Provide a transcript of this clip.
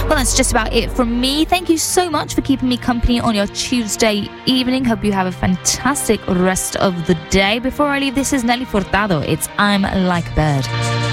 Well, that's just about it from me. Thank you so much for keeping me company on your Tuesday evening. Hope you have a fantastic rest of the day. Before I leave, this is Nelly Furtado. It's I'm Like a Bird.